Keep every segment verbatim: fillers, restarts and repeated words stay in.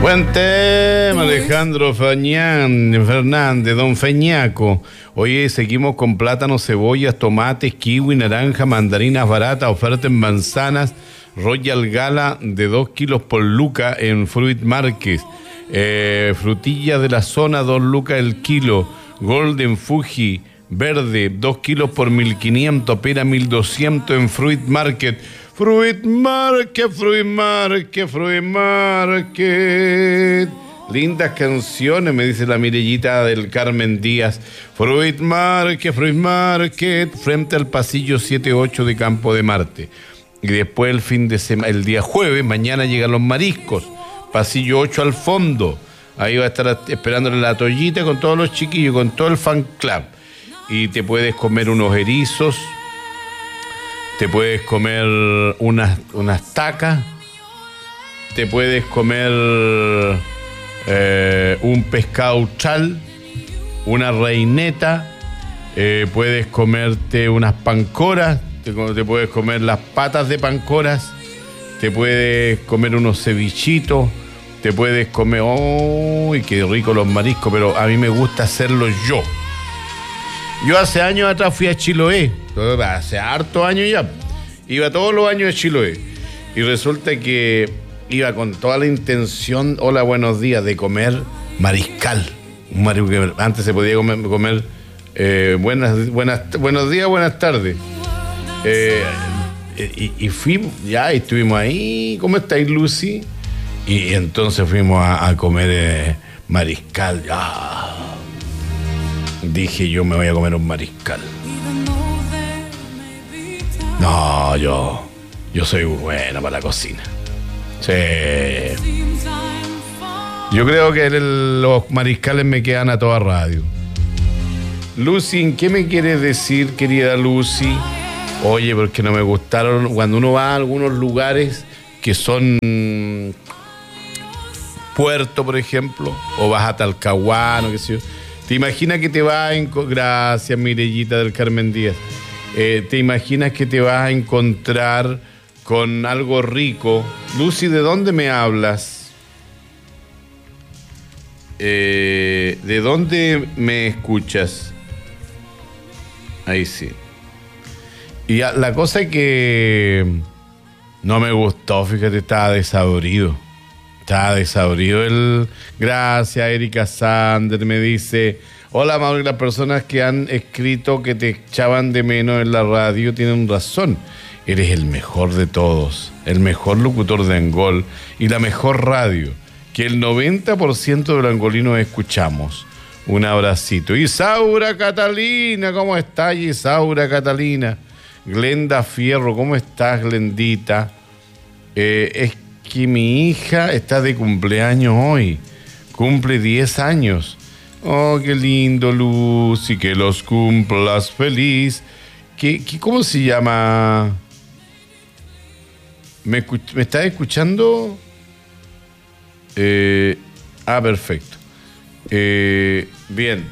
Buen tema, Alejandro Fañán, Fernández, don Feñaco. Oye, seguimos con plátanos, cebollas, tomates, kiwi, naranja, mandarinas baratas, oferta en manzanas, Royal Gala de dos kilos por luca en Fruit Market. Eh, frutilla de la zona, dos lucas el kilo. Golden Fuji verde, dos kilos por mil quinientos, pera mil doscientos en Fruit Market. Fruit Market, Fruit Market, Fruit Market. Lindas canciones, me dice la Mirellita del Carmen Díaz. Fruit Market, Fruit Market, frente al pasillo siete ocho de Campo de Marte. Y después el fin de semana, el día jueves, mañana llegan los mariscos. Pasillo ocho al fondo. Ahí va a estar esperándole la toallita con todos los chiquillos, con todo el fan club. Y te puedes comer unos erizos. Te puedes comer unas, unas tacas, te puedes comer eh, un pescado chal, una reineta, eh, puedes comerte unas pancoras, te, te puedes comer las patas de pancoras, te puedes comer unos cevichitos, te puedes comer, ¡uy, qué rico los mariscos! Pero a mí me gusta hacerlo yo. Yo hace años atrás fui a Chiloé, hace harto años ya, iba todos los años a Chiloé y resulta que iba con toda la intención, hola, buenos días, de comer mariscal. Un mariscal. Antes se podía comer, comer eh, buenas, buenas, buenos días, buenas tardes. Eh, y, y fuimos, ya estuvimos ahí, ¿cómo estáis, Lucy? Y entonces fuimos a, a comer eh, mariscal, ya. Dije, yo me voy a comer un mariscal. No, yo yo soy bueno para la cocina. Sí. Yo creo que el, los mariscales me quedan a toda radio. Lucy, ¿qué me quieres decir, querida Lucy? Oye, porque no me gustaron cuando uno va a algunos lugares que son Puerto, por ejemplo, o vas a Talcahuano, qué sé yo. ¿Te imaginas que te vas a encontrar? Gracias, Mirellita del Carmen Díaz. Eh, ¿Te imaginas que te vas a encontrar con algo rico? Lucy, ¿de dónde me hablas? Eh, ¿De dónde me escuchas? Ahí sí. Y ya, la cosa es que no me gustó, fíjate, estaba desabrido. Está desabrido el... Gracias, Erika Sander, me dice... Hola, Mauro, las personas que han escrito que te echaban de menos en la radio tienen razón. Eres el mejor de todos, el mejor locutor de Angol y la mejor radio, que el noventa por ciento de los angolinos escuchamos. Un abracito. Isaura Catalina, ¿cómo estás, Isaura Catalina? Glenda Fierro, ¿cómo estás, Glendita? Eh, es que mi hija está de cumpleaños hoy, cumple diez años. Oh, qué lindo, Lucy, que los cumplas feliz. ¿Qué, qué, ¿Cómo se llama? ¿Me, me estás escuchando? Eh, ah, perfecto. Eh, bien.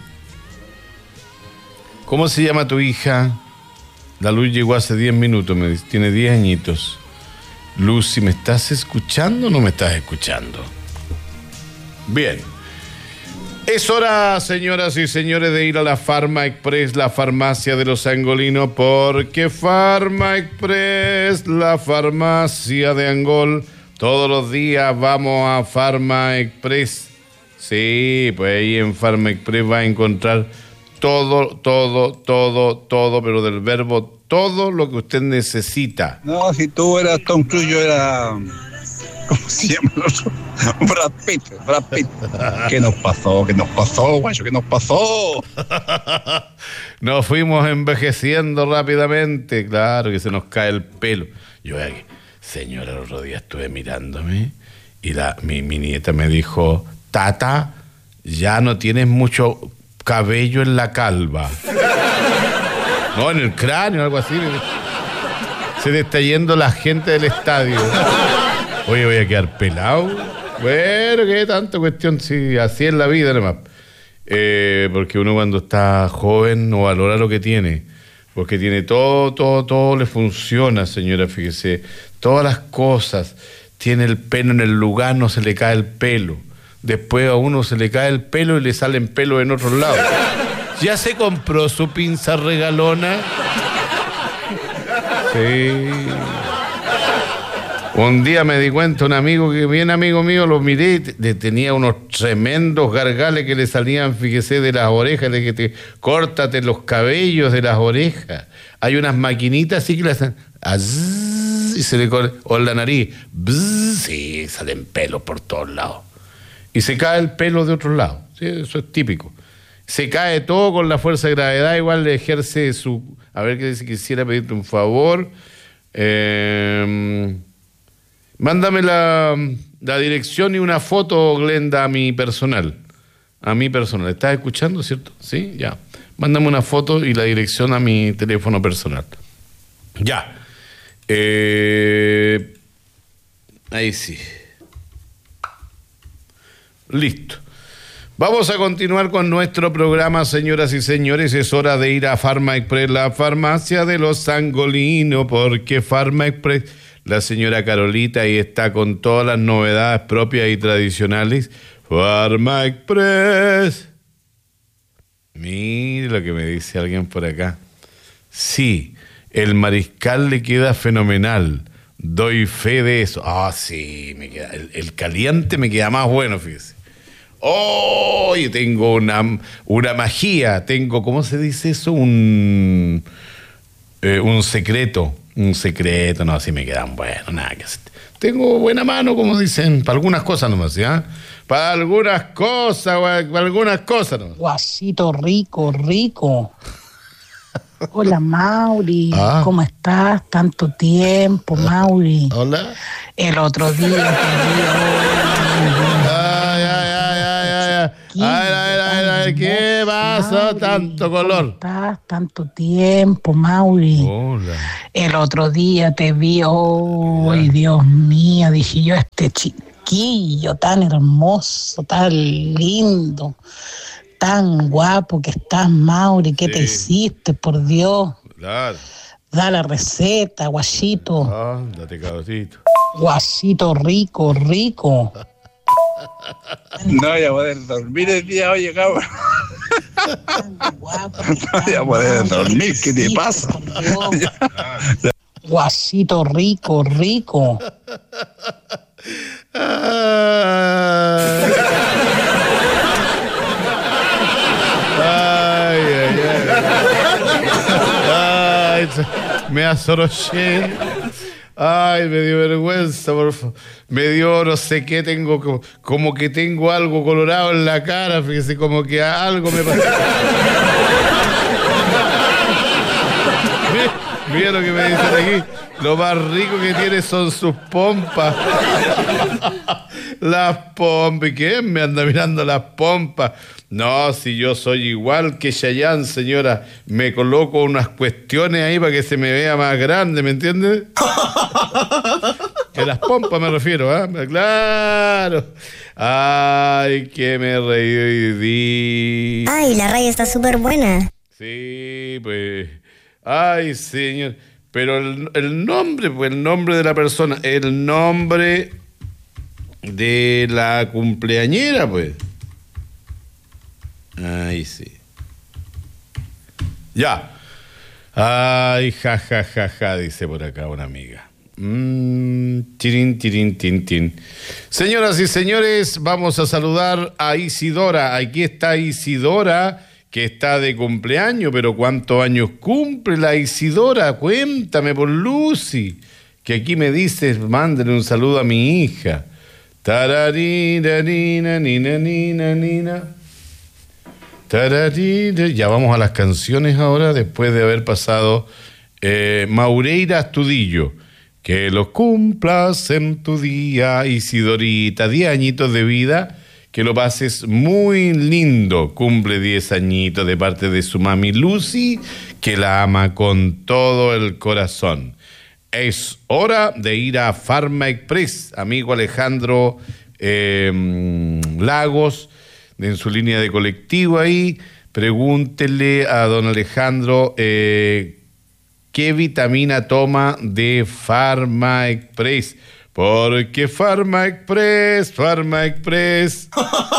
¿Cómo se llama tu hija? La luz llegó hace diez minutos, me dice, tiene diez añitos. Lucy, ¿me estás escuchando o no me estás escuchando? Bien. Es hora, señoras y señores, de ir a la Farma Express, la farmacia de los angolinos, porque Farma Express, la farmacia de Angol, todos los días vamos a Farma Express. Sí, pues ahí en Farma Express va a encontrar todo, todo, todo, todo, pero del verbo todo lo que usted necesita. No, si tú eras Tom Cruise, yo era... ¿Cómo se llama el otro? Brad Pitt, Brad Pitt. ¿Qué nos pasó? ¿Qué nos pasó, guayo? ¿Qué nos pasó? Nos fuimos envejeciendo rápidamente, claro que se nos cae el pelo. Yo, señora, el otro día estuve mirándome y la, mi, mi nieta me dijo, Tata, ya no tienes mucho cabello en la calva. No, en el cráneo, algo así. Se le está yendo la gente del estadio. Oye, voy a quedar pelado. Bueno, qué tanta cuestión, sí, así es la vida nomás. Eh, porque uno cuando está joven no valora lo que tiene. Porque tiene todo, todo, todo le funciona, señora, fíjese. Todas las cosas. tiene el pelo en el lugar, no se le cae el pelo. Después a uno se le cae el pelo y le salen pelos en otros lados. ¿Ya se compró su pinza regalona? Sí. Un día me di cuenta, un amigo que bien amigo mío, lo miré y te, tenía unos tremendos gargales que le salían, fíjese, de las orejas, de que te córtate los cabellos de las orejas. Hay unas maquinitas así que le hacen azz, y se le corta, o en la nariz, bzz, sí, salen pelos por todos lados. Y se cae el pelo de otro lado, sí, eso es típico. Se cae todo con la fuerza de gravedad, igual le ejerce su... A ver, que quisiera pedirte un favor. Eh... Mándame la, la dirección y una foto, Glenda, a mi personal. A mi personal. ¿Estás escuchando, cierto? Sí, ya. Mándame una foto y la dirección a mi teléfono personal. Ya. Eh, ahí sí. Listo. Vamos a continuar con nuestro programa, señoras y señores. Es hora de ir a Farma Express, la farmacia de los sangolinos, porque Farma Express... La señora Carolita ahí está con todas las novedades propias y tradicionales. Farma Express. Mire lo que me dice alguien por acá. Sí, el mariscal le queda fenomenal. Doy fe de eso. Ah, sí, me queda, el, el caliente me queda más bueno, fíjese. Oh, yo tengo una, una magia. Tengo, ¿cómo se dice eso? Un, eh, un secreto. Un secreto, no, así me quedan buenos, nada que hacer. Tengo buena mano, como dicen, para algunas cosas nomás, ¿ya? Para algunas cosas, para algunas cosas nomás. Guasito rico, rico. Hola, Mauri, ah. ¿cómo estás? Tanto tiempo, Mauri. Hola. El otro día te vi. Ay, ay, ay, ay, ay. Ay, ay, ay, ay, ¿qué pasó? Tanto color. ¿Cómo estás? Tanto tiempo, Mauri. Hola. El otro día te vi, oh, ay, Dios mío, dije yo, este chiquillo tan hermoso, tan lindo, tan guapo que estás, Mauri, ¿qué sí. te hiciste, por Dios? Claro. Da la receta, guasito. Ah, date cabrito. Guasito rico, rico. No voy a poder dormir el día hoy, cabrón. Guapo, no voy a poder dormir, ¿qué te pasa? Guasito rico, rico. Ay, ay, ay. Ay, me asoroché. Ay, me dio vergüenza, por favor. Me dio no sé qué, tengo como, como que tengo algo colorado en la cara, fíjese, como que algo me pasa. mira, mira lo que me dicen aquí. Lo más rico que tiene son sus pompas. Las pompas. ¿Quién me anda mirando las pompas? No, si yo soy igual que Chayanne, señora. Me coloco unas cuestiones ahí para que se me vea más grande, ¿me entiende? Que las pompas me refiero, ¿ah? ¿eh? Claro. Ay, que me reí hoy día. Ay, la raya está súper buena. Sí, pues. Ay, señor. Pero el, el nombre, pues el nombre de la persona, el nombre de la cumpleañera, pues. Ay, sí. Ya. Ay, ja, ja, ja, ja, dice por acá una amiga. Mm, tirín, tirín, tin, tin. Señoras y señores, vamos a saludar a Isidora. Aquí está Isidora, que está de cumpleaños, pero ¿cuántos años cumple la Isidora? Cuéntame por Lucy, que aquí me dices, mándale un saludo a mi hija. Tararina, nina, nina, nina, nina. Tararina. Ya vamos a las canciones ahora, después de haber pasado eh, Maureira Astudillo. Que los cumplas en tu día, Isidorita, diez añitos de vida. Que lo pases muy lindo. Cumple diez añitos de parte de su mami Lucy, que la ama con todo el corazón. Es hora de ir a Farma Express, amigo Alejandro eh, Lagos, en su línea de colectivo ahí. Pregúntele a don Alejandro eh, qué vitamina toma de Farma Express. Porque Pharma Express, Pharma Express.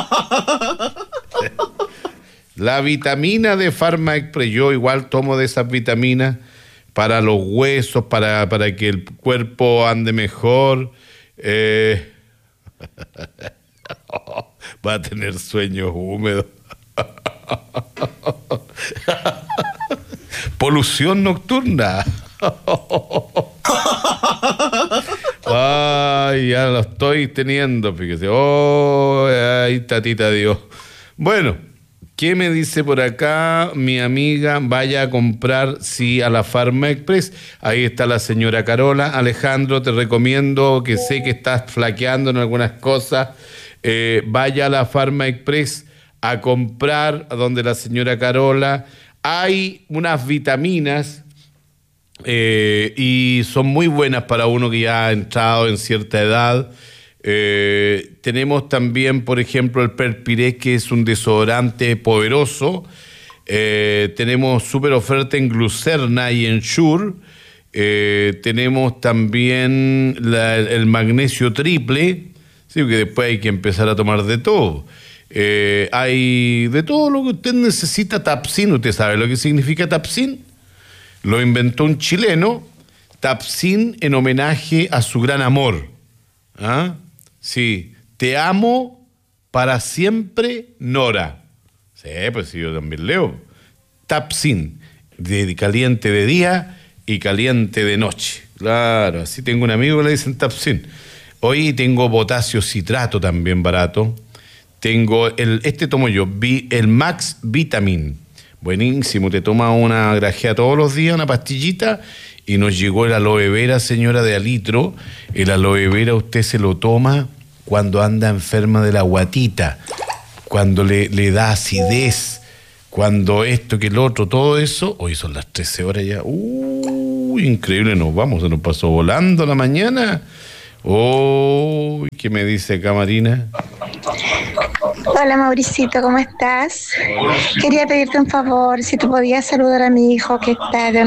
La vitamina de Pharma Express, yo igual tomo de esas vitaminas para los huesos, para, para que el cuerpo ande mejor. Eh... Va a tener sueños húmedos. Polución nocturna. Ay, ya lo estoy teniendo, fíjese. Oh, ay, tatita Dios. Bueno, ¿qué me dice por acá mi amiga? Vaya a comprar, sí, a la Pharma Express. Ahí está la señora Carola. Alejandro, te recomiendo, que sé que estás flaqueando en algunas cosas, eh, vaya a la Pharma Express a comprar, a donde la señora Carola. Hay unas vitaminas eh, y son muy buenas para uno que ya ha entrado en cierta edad. Eh, tenemos también, por ejemplo, el Perpirex, que es un desodorante poderoso. Eh, tenemos súper oferta en Glucerna y en Shure. Eh, tenemos también la, el magnesio triple, sí, porque después hay que empezar a tomar de todo. Eh, hay de todo lo que usted necesita. Tapsin, ¿usted sabe lo que significa Tapsin? Lo inventó un chileno. Tapsin en homenaje a su gran amor. ¿Ah? Sí, te amo para siempre, Nora. Sí, pues sí, yo también leo. Tapsin, de caliente de día y caliente de noche. Claro, así tengo un amigo que le dicen Tapsin. Hoy tengo potasio citrato también barato. Tengo el, este tomo yo, el Max Vitamin. Buenísimo, te toma una grajea todos los días, una pastillita, y nos llegó el aloe vera, señora, de alitro. El aloe vera usted se lo toma cuando anda enferma de la guatita, cuando le, le da acidez, cuando esto que el otro, todo eso. Hoy son las trece horas ya. Uy, increíble, nos vamos, se nos pasó volando la mañana. Uy, ¿qué me dice acá, Marina? Hola, Mauricito, ¿cómo estás? Hola. Quería pedirte un favor, si tú podías saludar a mi hijo que está de